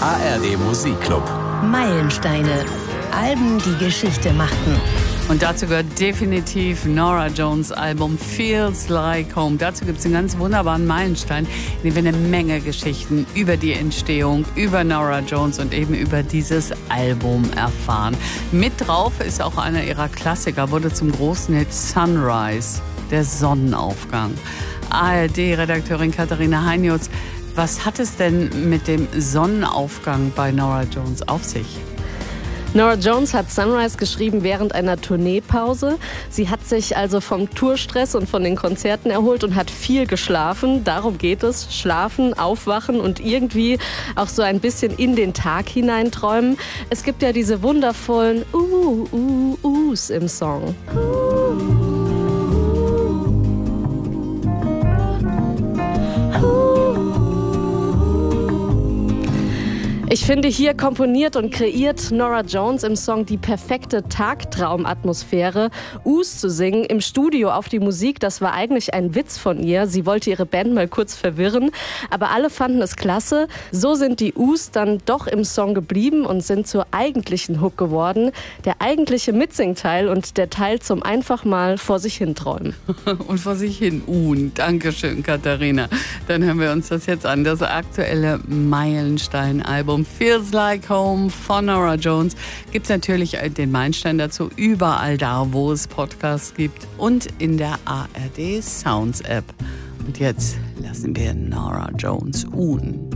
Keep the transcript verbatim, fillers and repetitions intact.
A R D Musikclub. Meilensteine. Alben, die Geschichte machten. Und dazu gehört definitiv Norah Jones' Album Feels Like Home. Dazu gibt es einen ganz wunderbaren Meilenstein, in dem wir eine Menge Geschichten über die Entstehung, über Norah Jones und eben über dieses Album erfahren. Mit drauf ist auch einer ihrer Klassiker, wurde zum großen Hit Sunrise, der Sonnenaufgang. A R D-Redakteurin Katharina Heinjutz, was hat es denn mit dem Sonnenaufgang bei Norah Jones auf sich? Norah Jones hat Sunrise geschrieben während einer Tourneepause. Sie hat sich also vom Tourstress und von den Konzerten erholt und hat viel geschlafen. Darum geht es. Schlafen, aufwachen und irgendwie auch so ein bisschen in den Tag hineinträumen. Es gibt ja diese wundervollen Uh, Uh, Uhs im Song. Uh. Ich finde, hier komponiert und kreiert Norah Jones im Song die perfekte Tagtraumatmosphäre. Us zu singen im Studio auf die Musik, das war eigentlich ein Witz von ihr. Sie wollte ihre Band mal kurz verwirren, aber alle fanden es klasse. So sind die Us dann doch im Song geblieben und sind zur eigentlichen Hook geworden. Der eigentliche Mitsingteil und der Teil zum einfach mal vor sich hin träumen. Und vor sich hin uhen. Dankeschön, Katharina. Dann hören wir uns das jetzt an. Das aktuelle Meilenstein-Album Feels Like Home von Norah Jones. Gibt es natürlich den Meilenstein dazu überall da, wo es Podcasts gibt und in der A R D Sounds App. Und jetzt lassen wir Norah Jones uhen.